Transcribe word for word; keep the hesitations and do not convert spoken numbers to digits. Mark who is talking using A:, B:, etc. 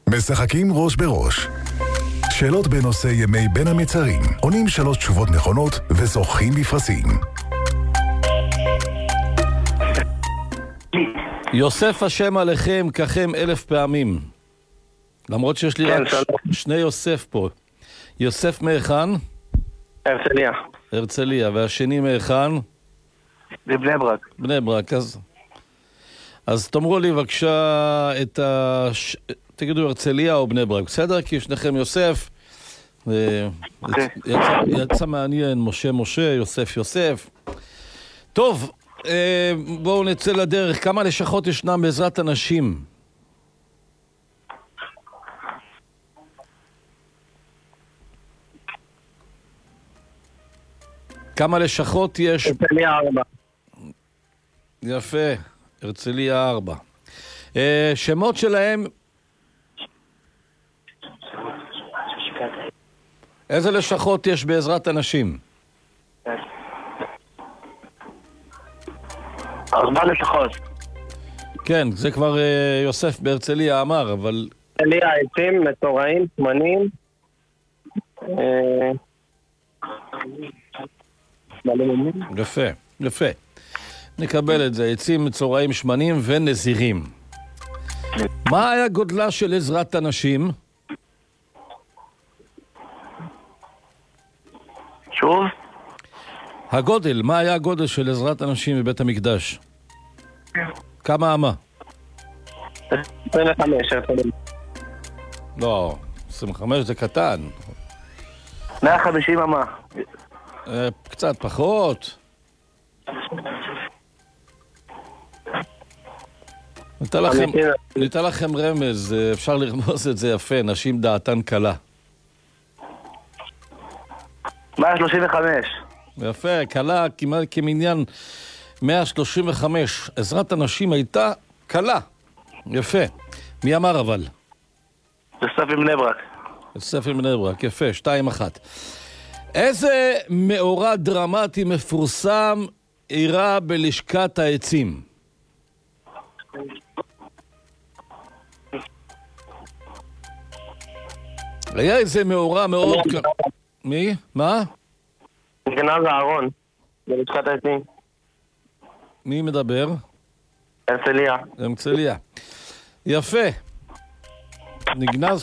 A: משחקים ראש בראש. שאלות בנושא ימי בין המצרים. עונים שלוש תשובות נכונות וזוכים בפרסים.
B: יוסף השם עליכם ככם אלף פעמים. למרות שיש לי רק שני יוסף פה. יוסף מאיכן?
C: הרצליה.
B: הרצליה. והשני מאיכן?
C: בבני ברק.
B: בני ברק. אז, אז תאמרו לי בבקשה את ה... תגידו הרצליה או בני ברק, בסדר? כי שניכם יוסף. Okay. יצא, יצא מעניין, משה משה, יוסף יוסף. טוב, בואו נצא לדרך. כמה לשכות ישנם בעזרת אנשים? כמה לשכות יש?
C: הרצליה ארבע.
B: יפה, הרצליה ארבע. שמות שלהם... איזה לשכות יש בעזרת אנשים?
C: ארבע לשכות.
B: כן, זה כבר uh, יוסף בהרצליה אמר, אבל...
C: הרצליה, עצים, מצורעים, שמנים.
B: יפה, יפה. נקבל את זה, עצים, מצורעים, שמנים ונזירים. מה היה גודלה של עזרת אנשים?
C: שוב?
B: הגודל, מה היה הגודל של עזרת אנשים בבית המקדש? כמה אמה?
C: עשרים וחמש.
B: לא, עשרים וחמש זה קטן.
C: מאה וחמישים אמה.
B: קצת פחות. ניתן לכם, ניתן לכם רמז, אפשר לרמוז את זה יפה, נשים דעתן קלה.
C: מאה שלושים וחמש.
B: יפה, קלה כמעט כמניין מאה שלושים וחמש. עזרת הנשים הייתה קלה. יפה. מי אמר אבל?
C: יוסף מבני ברק.
B: יוסף מבני ברק, יפה, שתיים אחת. איזה מאורע דרמטי מפורסם אירע בלשכת העצים? היה איזה מאורע מאוד... מי? מה?
C: גנז אהרון, בלשכת העצים.
B: מי מדבר?
C: הרצליה.
B: הרצליה. יפה. נגנז